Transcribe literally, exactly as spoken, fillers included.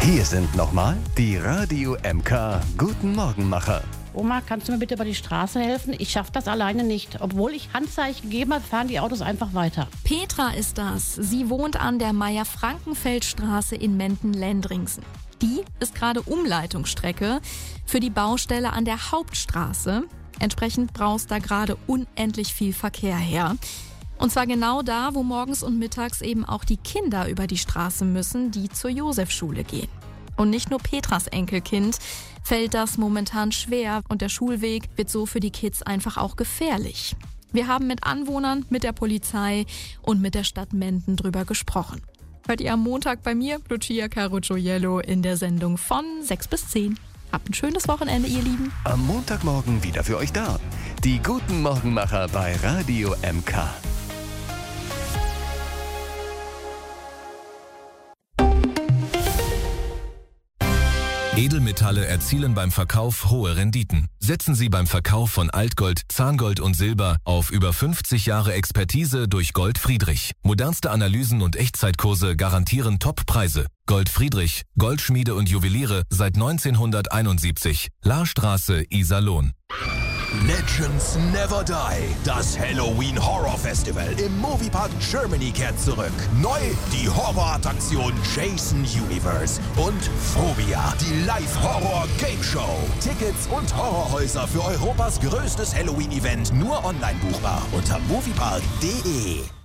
Hier sind nochmal die Radio M K Guten Morgenmacher. Oma, kannst du mir bitte über die Straße helfen? Ich schaffe das alleine nicht. Obwohl ich Handzeichen gegeben habe, fahren die Autos einfach weiter. Petra ist das. Sie wohnt an der Meier-Frankenfeld-Straße in Menden-Lendringsen. Die ist gerade Umleitungsstrecke für die Baustelle an der Hauptstraße. Entsprechend braust da gerade unendlich viel Verkehr her. Und zwar genau da, wo morgens und mittags eben auch die Kinder über die Straße müssen, die zur Josefschule gehen. Und nicht nur Petras Enkelkind fällt das momentan schwer und der Schulweg wird so für die Kids einfach auch gefährlich. Wir haben mit Anwohnern, mit der Polizei und mit der Stadt Menden drüber gesprochen. Hört ihr am Montag bei mir, Lucia Caruggiello, in der Sendung von sechs bis zehn. Habt ein schönes Wochenende, ihr Lieben. Am Montagmorgen wieder für euch da. Die Guten Morgenmacher bei Radio M K. Edelmetalle erzielen beim Verkauf hohe Renditen. Setzen Sie beim Verkauf von Altgold, Zahngold und Silber auf über fünfzig Jahre Expertise durch Gold Friedrich. Modernste Analysen und Echtzeitkurse garantieren Top-Preise. Gold Friedrich, Goldschmiede und Juweliere seit neunzehnhunderteinundsiebzig. Lahrstraße, Iserlohn. Legends Never Die. Das Halloween Horror Festival im Moviepark Germany kehrt zurück. Neu die Horrorattraktion Jason Universe und Phobia, die Live-Horror-Game-Show. Tickets und Horrorhäuser für Europas größtes Halloween-Event nur online buchbar unter moviepark punkt de.